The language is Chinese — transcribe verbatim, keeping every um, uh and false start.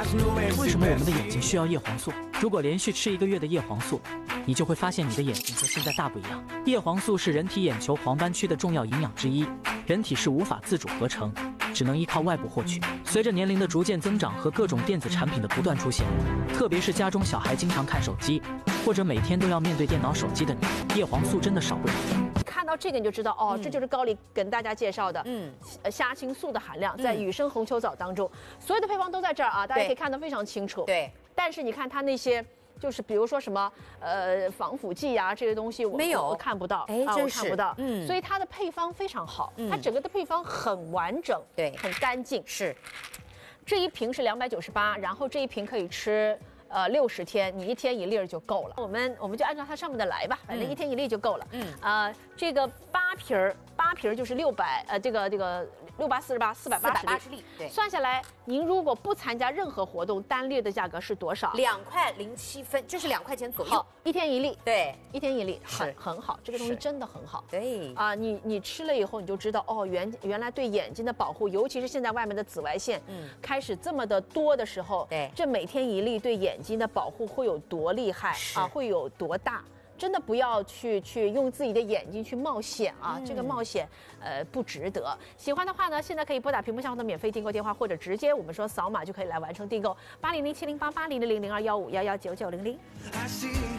为什么我们的眼睛需要叶黄素？如果连续吃一个月的叶黄素，你就会发现你的眼睛和现在大不一样。叶黄素是人体眼球黄斑区的重要营养之一，人体是无法自主合成，只能依靠外部获取。随着年龄的逐渐增长和各种电子产品的不断出现，特别是家中小孩经常看手机，或者每天都要面对电脑、手机的你，叶黄素真的少不了。 看到这个你就知道哦， 嗯、 这就是高丽跟大家介绍的，嗯，虾青素的含量在雨生红球藻当中，嗯、所有的配方都在这儿啊，大家可以看得非常清楚。 对， 但是你看它那些。就是比如说什么呃防腐剂呀、啊、这些东西我没有我看不到， 哎， 啊、我看不到， 嗯， 所以它的配方非常好， 嗯、 它整个的配方很完整， 对， 很干净。 是， 这一瓶是两百九十八，然后这一瓶可以吃呃六十天，你一天一粒就够了。我们我们就按照它上面的来吧，反正一天一粒就够了。嗯，呃，这个八瓶儿八瓶儿就是六百呃这个这个六八四十八四百八十粒，对， 算下来，您如果不参加任何活动，单粒的价格是多少？ 两块零七分，就是两块钱左右。 好，一天一粒， 对， 一天一粒，很很好，这个东西真的很好。 对啊，你你吃了以后，你就知道哦，原原来对眼睛的保护，尤其是现在外面的紫外线，嗯，开始这么的多的时候， 对， 这每天一粒对眼睛的保护会有多厉害啊，会有多大？真的不要去去用自己的眼睛去冒险啊！嗯、这个冒险，呃，不值得。喜欢的话呢，现在可以拨打屏幕上方的免费订购电话，或者直接我们说扫码就可以来完成订购，八零零七零八八零零零零二幺五幺幺九九零零。